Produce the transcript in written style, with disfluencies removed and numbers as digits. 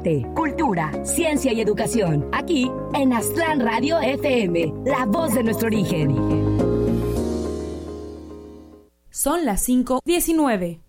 arte, cultura, ciencia y educación. Aquí en Aztlán Radio FM, la voz de nuestro origen. Son las 5:19.